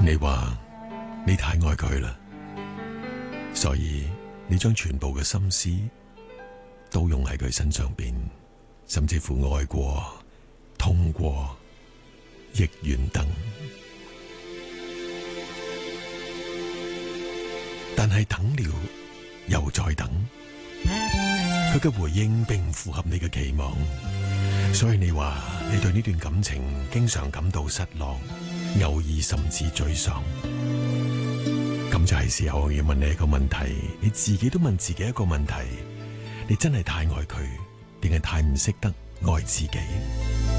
你話你太愛佢啦，所以你將全部嘅心思都用喺佢身上邊，甚至乎愛過、痛過、亦遠等。但係等了又再等，佢嘅回應並唔符合你嘅期望，所以你話你對呢段感情經常感到失落，偶爾甚至沮喪。咁就係時候我要問你一個問題，你自己都問自己一個問題：你真係太愛佢，定係太唔識得愛自己？